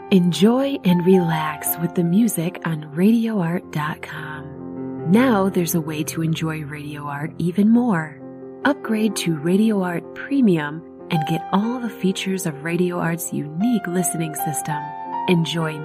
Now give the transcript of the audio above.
Enjoy and relax with the music on RadioArt.com. Now there's a way to enjoy Radio Art even more. Upgrade to Radio Art Premium and get all the features of Radio Art's unique listening system. Enjoy